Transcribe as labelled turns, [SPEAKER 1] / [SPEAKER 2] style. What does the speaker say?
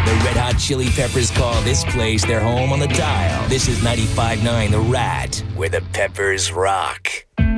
[SPEAKER 1] The Red Hot Chili Peppers call this place their home on the dial. This is 95.9 The Rat, where the Peppers rock.